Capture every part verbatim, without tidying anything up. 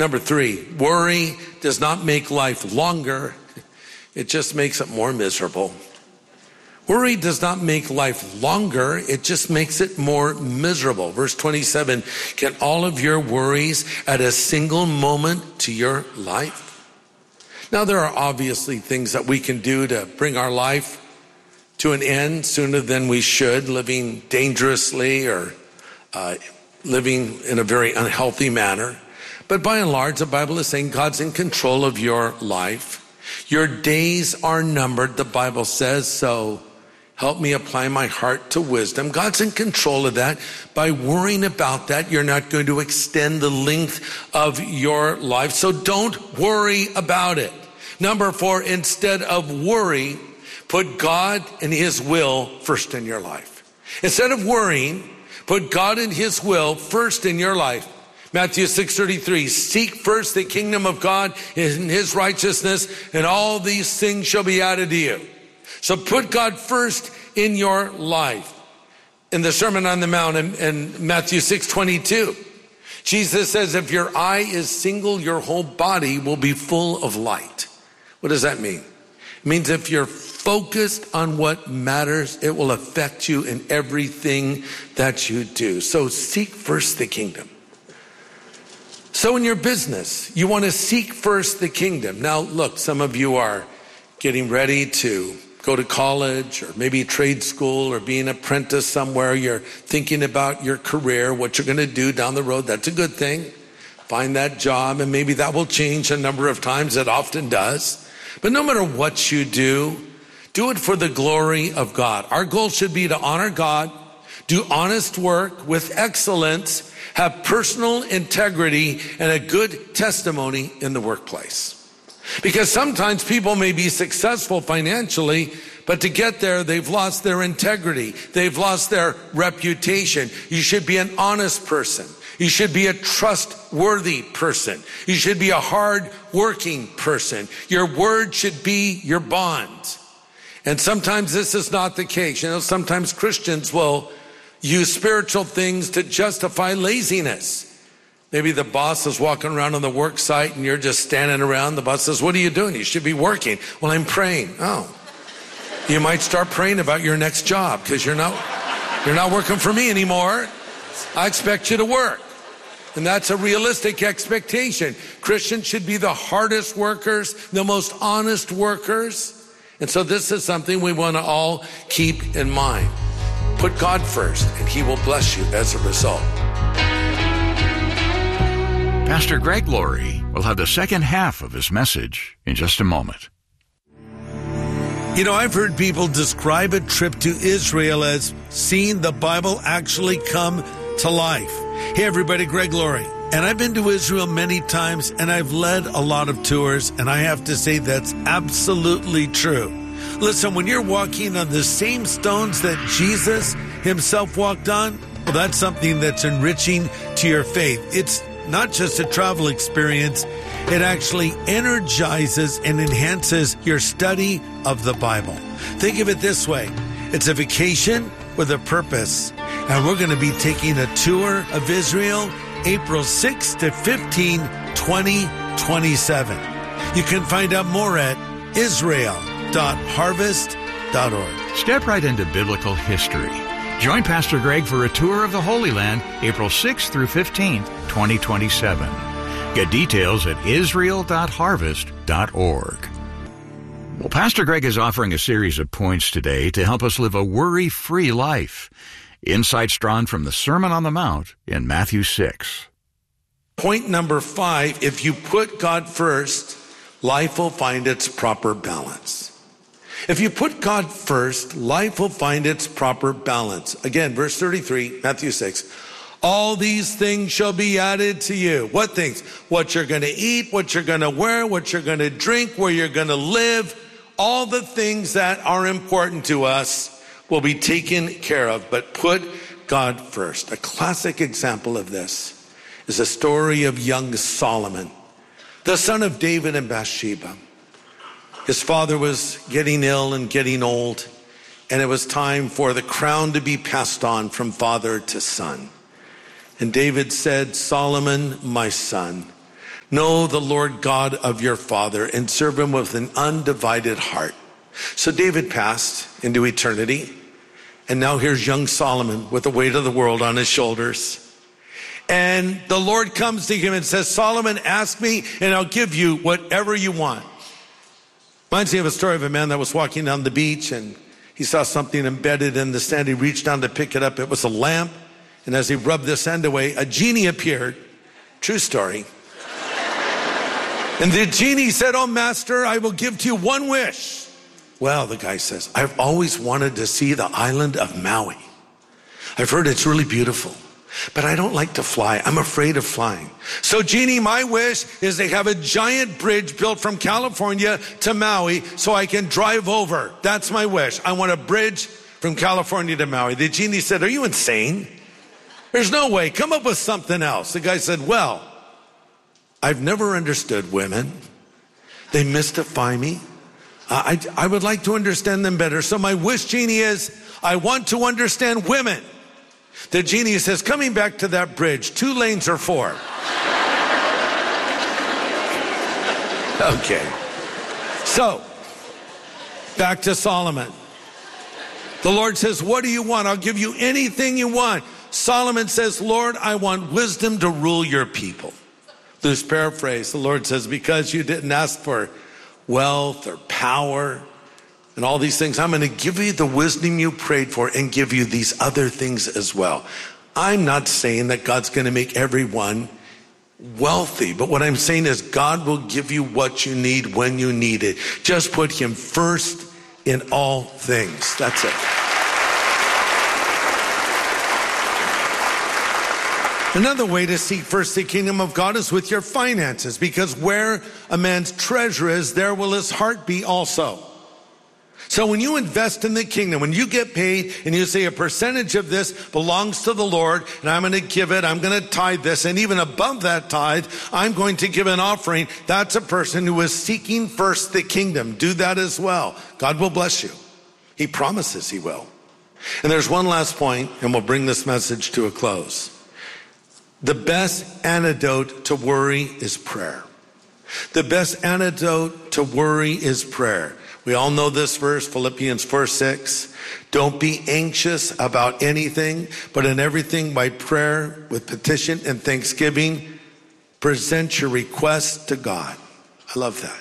Number three, worry does not make life longer. It just makes it more miserable. Worry does not make life longer. It just makes it more miserable. Verse twenty-seven, can all of your worries add a single moment to your life? Now, there are obviously things that we can do to bring our life to an end sooner than we should, living dangerously or uh, living in a very unhealthy manner. But by and large, the Bible is saying God's in control of your life. Your days are numbered, the Bible says, so help me apply my heart to wisdom. God's in control of that. By worrying about that, you're not going to extend the length of your life. So don't worry about it. Number four, instead of worry, put God and his will first in your life. Instead of worrying, put God and his will first in your life. Matthew six thirty-three, seek first the kingdom of God and his righteousness, and all these things shall be added to you. So put God first in your life. In the Sermon on the Mount in, in Matthew six twenty-two, Jesus says, if your eye is single, your whole body will be full of light. What does that mean? It means if you're focused on what matters, it will affect you in everything that you do. So seek first the kingdom. So in your business, you want to seek first the kingdom. Now, look, some of you are getting ready to go to college or maybe trade school or be an apprentice somewhere. You're thinking about your career, what you're going to do down the road. That's a good thing. Find that job, and maybe that will change a number of times. It often does. But no matter what you do, do it for the glory of God. Our goal should be to honor God, do honest work with excellence, have personal integrity, and a good testimony in the workplace. Because sometimes people may be successful financially, but to get there, they've lost their integrity. They've lost their reputation. You should be an honest person. You should be a trustworthy person. You should be a hard-working person. Your word should be your bond. And sometimes this is not the case. You know, sometimes Christians will use spiritual things to justify laziness. Maybe the boss is walking around on the work site and you're just standing around. The boss says, what are you doing? You should be working. Well, I'm praying. Oh, you might start praying about your next job because you're not, you're not working for me anymore. I expect you to work. And that's a realistic expectation. Christians should be the hardest workers, the most honest workers. And so this is something we want to all keep in mind. Put God first, and he will bless you as a result. Pastor Greg Laurie will have the second half of his message in just a moment. You know, I've heard people describe a trip to Israel as seeing the Bible actually come to life. Hey, everybody, Greg Laurie. And I've been to Israel many times, and I've led a lot of tours, and I have to say that's absolutely true. Listen, when you're walking on the same stones that Jesus himself walked on, well, that's something that's enriching to your faith. It's not just a travel experience. It actually energizes and enhances your study of the Bible. Think of it this way. It's a vacation with a purpose. And we're going to be taking a tour of Israel April sixth to fifteenth, twenty twenty-seven. You can find out more at israel dot harvest dot org. Step right into biblical history. Join Pastor Greg for a tour of the Holy Land April sixth through fifteenth, twenty twenty-seven. Get details at israel dot harvest dot org. Well, Pastor Greg is offering a series of points today to help us live a worry-free life. Insights drawn from the Sermon on the Mount in Matthew six. Point number five, if you put God first, life will find its proper balance. If you put God first, life will find its proper balance. Again, verse thirty-three, Matthew six. All these things shall be added to you. What things? What you're going to eat, what you're going to wear, what you're going to drink, where you're going to live. All the things that are important to us will be taken care of, but put God first. A classic example of this is the story of young Solomon, the son of David and Bathsheba. His father was getting ill and getting old, and it was time for the crown to be passed on from father to son. And David said, Solomon, my son, Know the Lord God of your father and serve him with an undivided heart. So David passed into eternity. And now here's young Solomon with the weight of the world on his shoulders. And the Lord comes to him and says, Solomon, ask me and I'll give you whatever you want. Reminds me of a story of a man that was walking down the beach and he saw something embedded in the sand. He reached down to pick it up. It was a lamp. And as he rubbed the sand away, a genie appeared. True story. And the genie said, oh, master, I will give to you one wish. Well, the guy says, I've always wanted to see the island of Maui. I've heard it's really beautiful, but I don't like to fly. I'm afraid of flying. So, genie, my wish is they have a giant bridge built from California to Maui so I can drive over. That's my wish. I want a bridge from California to Maui. The genie said, are you insane? There's no way. Come up with something else. The guy said, well, I've never understood women. They mystify me. I, I would like to understand them better. So my wish, genie, is I want to understand women. The genie says, coming back to that bridge, two lanes or four? Okay. So, back to Solomon. The Lord says, what do you want? I'll give you anything you want. Solomon says, Lord, I want wisdom to rule your people. Loose paraphrase, the Lord says, because you didn't ask for wealth or power and all these things, I'm going to give you the wisdom you prayed for and give you these other things as well. I'm not saying that God's going to make everyone wealthy, but what I'm saying is God will give you what you need when you need it. Just put him first in all things. That's it. Another way to seek first the kingdom of God is with your finances, because where a man's treasure is, there will his heart be also. So when you invest in the kingdom, when you get paid and you say a percentage of this belongs to the Lord and I'm going to give it, I'm going to tithe this, and even above that tithe, I'm going to give an offering, that's a person who is seeking first the kingdom. Do that as well. God will bless you. He promises he will. And there's one last point, and we'll bring this message to a close. The best antidote to worry is prayer. The best antidote to worry is prayer. We all know this verse, Philippians four six. Don't be anxious about anything, but in everything by prayer with petition and thanksgiving, present your requests to God. I love that.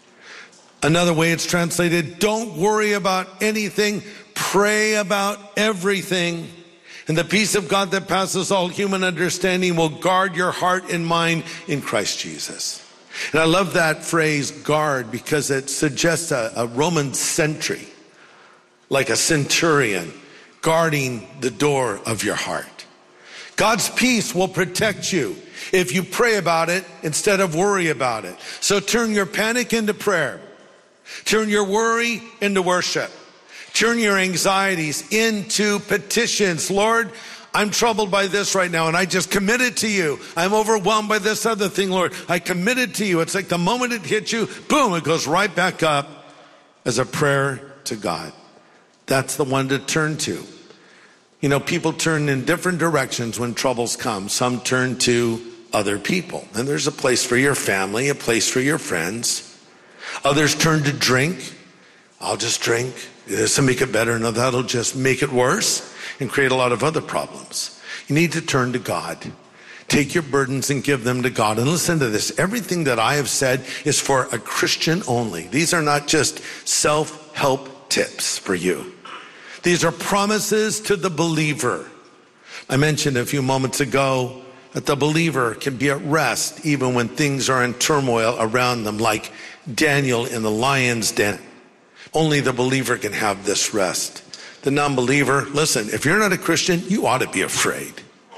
Another way it's translated, don't worry about anything, pray about everything. And the peace of God that passes all human understanding will guard your heart and mind in Christ Jesus. And I love that phrase, guard, because it suggests a, a Roman sentry, like a centurion, guarding the door of your heart. God's peace will protect you if you pray about it instead of worry about it. So turn your panic into prayer. Turn your worry into worship. Turn your anxieties into petitions. Lord, I'm troubled by this right now, and I just committed to you. I'm overwhelmed by this other thing, Lord. I committed to you. It's like the moment it hits you, boom, it goes right back up as a prayer to God. That's the one to turn to. You know, people turn in different directions when troubles come. Some turn to other people. And there's a place for your family, a place for your friends. Others turn to drink. I'll just drink. This will make it better. No, that'll just make it worse and create a lot of other problems. You need to turn to God. Take your burdens and give them to God. And listen to this. Everything that I have said is for a Christian only. These are not just self-help tips for you. These are promises to the believer. I mentioned a few moments ago that the believer can be at rest even when things are in turmoil around them, like Daniel in the lion's den. Only the believer can have this rest. The non-believer, listen, if you're not a Christian, you ought to be afraid.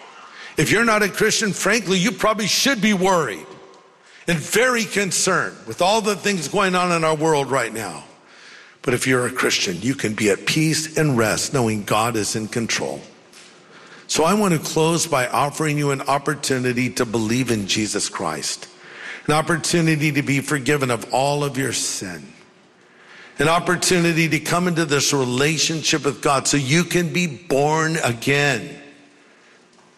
If you're not a Christian, frankly, you probably should be worried and very concerned with all the things going on in our world right now. But if you're a Christian, you can be at peace and rest knowing God is in control. So I want to close by offering you an opportunity to believe in Jesus Christ, an opportunity to be forgiven of all of your sin, an opportunity to come into this relationship with God so you can be born again.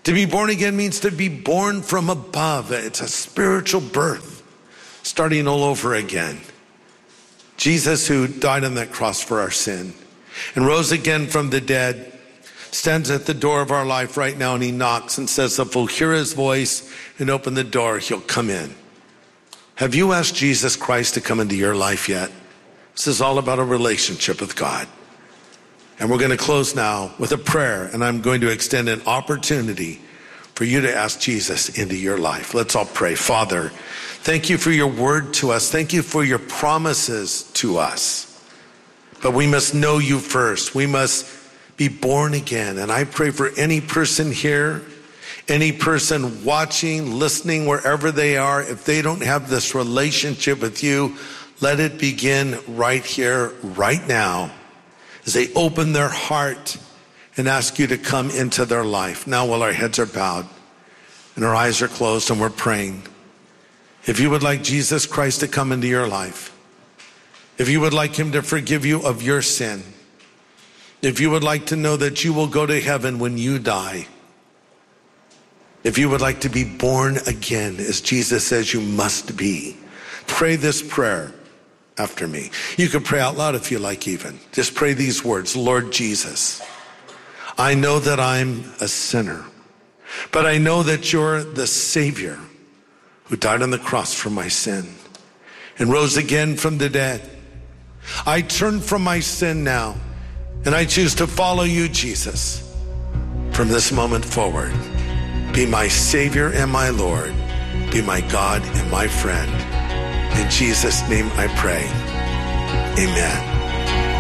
To be born again means to be born from above. It's a spiritual birth, starting all over again. Jesus, who died on that cross for our sin and rose again from the dead, stands at the door of our life right now, and he knocks and says, if we'll hear his voice and open the door, he'll come in. Have you asked Jesus Christ to come into your life yet? This is all about a relationship with God. And we're going to close now with a prayer, and I'm going to extend an opportunity for you to ask Jesus into your life. Let's all pray. Father, thank you for your word to us. Thank you for your promises to us. But we must know you first. We must be born again. And I pray for any person here, any person watching, listening, wherever they are, if they don't have this relationship with you, let it begin right here, right now, as they open their heart and ask you to come into their life. Now, while our heads are bowed and our eyes are closed and we're praying, if you would like Jesus Christ to come into your life, if you would like him to forgive you of your sin, if you would like to know that you will go to heaven when you die, if you would like to be born again, as Jesus says you must be, pray this prayer after me. You can pray out loud if you like even. Just pray these words. Lord Jesus, I know that I'm a sinner, but I know that you're the Savior who died on the cross for my sin and rose again from the dead. I turn from my sin now, and I choose to follow you, Jesus, from this moment forward. Be my Savior and my Lord. Be my God and my friend. In Jesus' name I pray. Amen.